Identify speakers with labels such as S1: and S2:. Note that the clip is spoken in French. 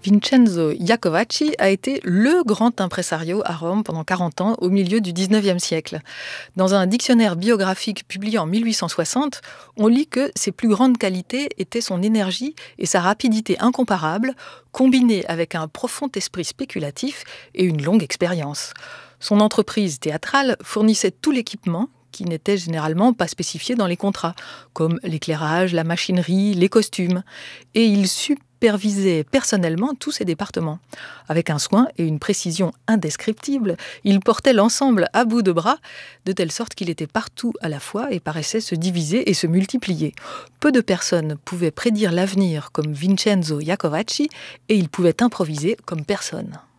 S1: Vincenzo Iacovacci a été le grand impresario à Rome pendant 40 ans, au milieu du XIXe siècle. Dans un dictionnaire biographique publié en 1860, on lit que ses plus grandes qualités étaient son énergie et sa rapidité incomparable, combinées avec un profond esprit spéculatif et une longue expérience. Son entreprise théâtrale fournissait tout l'équipement qui n'était généralement pas spécifié dans les contrats, comme l'éclairage, la machinerie, les costumes. Et il supervisait personnellement tous ces départements. Avec un soin et une précision indescriptibles, il portait l'ensemble à bout de bras, de telle sorte qu'il était partout à la fois et paraissait se diviser et se multiplier. Peu de personnes pouvaient prédire l'avenir comme Vincenzo Iacovacci, et il pouvait improviser comme personne.